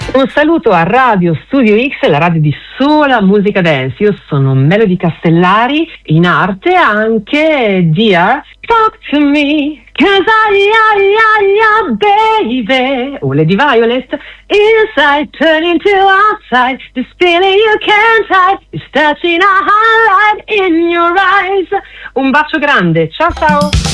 Un saluto a Radio Studio X, la radio di sola musica dance. Io sono Melody Castellari, in arte anche Dear Talk to Me, 'cause baby, o Lady Violet, inside turn into outside, this feeling you can't hide, is touching a highlight in your eyes. Un bacio grande, ciao ciao!